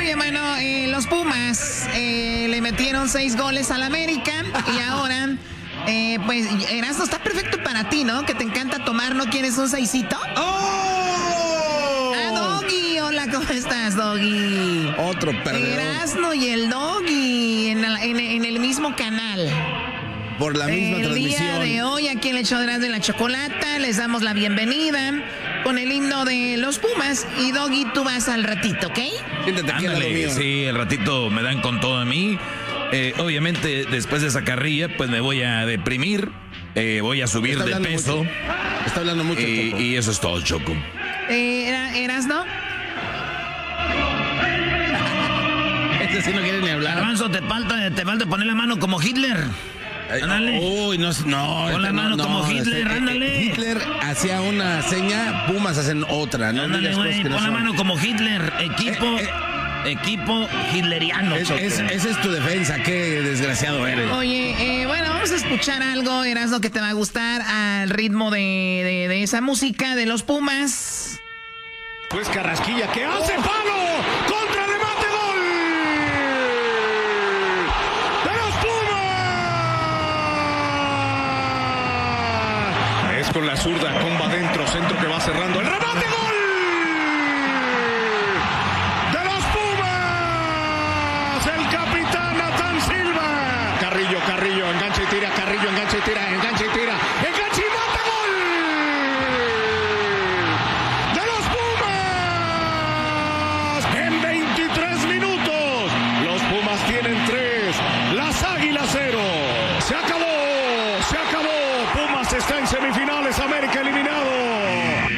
Oye, bueno, los Pumas le metieron 6 goles al América y ahora, pues, Erasmo, está perfecto para ti, ¿no? Que te encanta tomar, ¿no quieres un 6cito? ¡Oh! Ah, Doggy, hola, ¿cómo estás, Doggy? Otro perdedor. Erasmo y el Doggy en el mismo canal. Por la misma transmisión. El día de hoy, aquí en el show de Erasmo y la Chocolata, les damos la bienvenida con el himno de los Pumas. Y Doggy, tú vas al ratito, ¿ok? Siéntate aquí al lado mío. Sí, el ratito me dan con todo a mí. Obviamente, después de esa carrilla, pues me voy a deprimir. Voy a subir de peso. Mucho. Está hablando mucho, Choco. Y eso es todo, Choco. ¿Erasmo? Este sí no quiere ni hablar. Garbanzo, te falta poner la mano como Hitler. Ándale. Uy, no. Pon la mano como Hitler, ándale. Hitler hacía una seña, Pumas hacen otra, ¿no? Ándale, güey, pon la mano como Hitler. Equipo hitleriano. Esa es tu defensa, qué desgraciado eres. Oye, bueno, vamos a escuchar algo, Erasmo, que te va a gustar al ritmo de esa música de los Pumas. Pues Carrasquilla, ¿qué hace? ¡Palo! ¡Contra remate, gol! ¡De los Pumas! Es con la zurda, comba adentro, centro que va cerrando. ¡El remate, gol! ¡De los Pumas! ¡El capitán Natán Silva! Carrillo, engancha y tira, Carrillo, engancha y tira,